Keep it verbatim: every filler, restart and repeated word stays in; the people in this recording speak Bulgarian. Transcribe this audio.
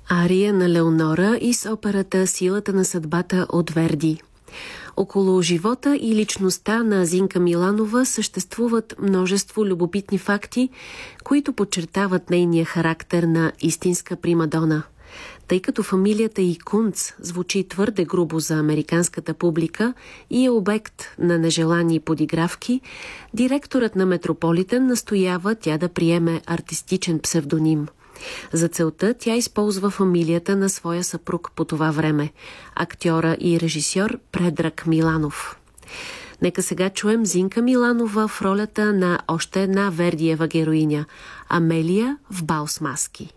Ария на Леонора из операта «Силата на съдбата» от Верди. Около живота и личността на Зинка Миланова съществуват множество любопитни факти, които подчертават нейния характер на истинска примадона. Тъй като фамилията й Кунц звучи твърде грубо за американската публика и е обект на нежелани подигравки, директорът на Метрополитен настоява тя да приеме артистичен псевдоним. За целта тя използва фамилията на своя съпруг по това време – актьора и режисьор Предраг Миланов. Нека сега чуем Зинка Миланова в ролята на още една Вердиева героиня – Амелия в бал с маски.